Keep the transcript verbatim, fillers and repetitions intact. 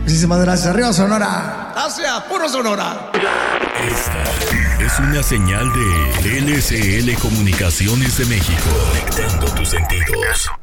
Muchísimas gracias. Arriba Sonora. Gracias, puro Sonora. Esta es una señal de L C L Comunicaciones de México. Conectando tus sentidos.